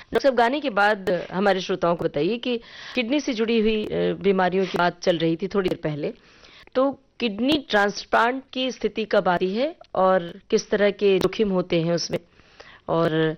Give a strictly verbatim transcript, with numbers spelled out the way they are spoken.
doctor साहब, गाने के बाद हमारे श्रोताओं को बताइए कि किडनी से जुड़ी हुई अ, बीमारियों की बात चल रही थी थोड़ी देर पहले, तो किडनी ट्रांसप्लांट की स्थिति कब आती है और किस तरह के जोखिम होते हैं उसमें, और